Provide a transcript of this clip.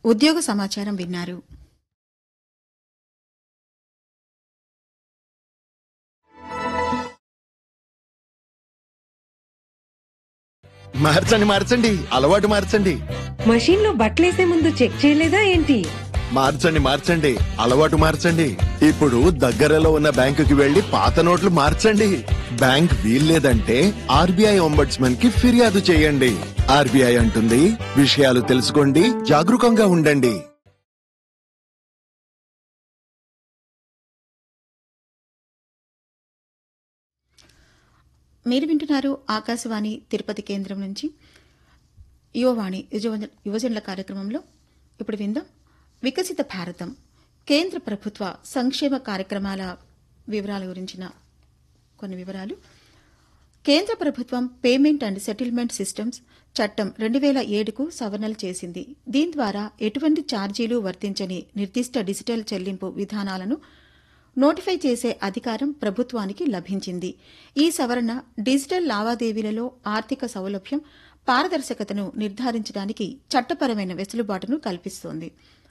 ఉద్యోగ సమాచారం విన్నారు. మార్చండి మార్చండి, అలవాటు మార్చండి. మషీన్ లో బట్టలేసే ముందు చెక్ చేయలేదా ఏంటి? మార్చండి మార్చండి, అలవాటు మార్చండి. ఇప్పుడు దగ్గరలో ఉన్న బ్యాంకుకి వెళ్లి పాత నోట్లు మార్చండి. బ్యాంక్ వీల్లేదంటే ఆర్బీఐ ఒంబడ్స్మన్ కి ఫిర్యాదు చేయండి. ఆర్బీఐ అంటుంది, విషయాలు తెలుసుకోండి, జాగరూకంగా ఉండండి. మీరు వింటున్నారు ఆకాశవాణి తిరుపతి కేంద్రం నుంచి యువవాణి యువజనుల కార్యక్రమంలో. ఇప్పుడు విందాం వికసిత భారతం కేంద్ర ప్రభుత్వ సంక్షేమ కార్యక్రమాల వివరాల గురించిన కొన్ని వివరాలు. కేంద్ర ప్రభుత్వం పేమెంట్ అండ్ సెటిల్మెంట్ సిస్టమ్స్ చట్టం 2007కు సవరణలు చేసింది. దీని ద్వారా ఎటువంటి ఛార్జీలు వర్తించని నిర్దిష్ట డిజిటల్ చెల్లింపు విధానాలను నోటిఫై చేసే అధికారం ప్రభుత్వానికి లభించింది. ఈ సవరణ డిజిటల్ లావాదేవీలలో ఆర్థిక సౌలభ్యం, పారదర్శకతను నిర్ధారించడానికి చట్టపరమైన వెసులుబాటును కల్పిస్తోంది.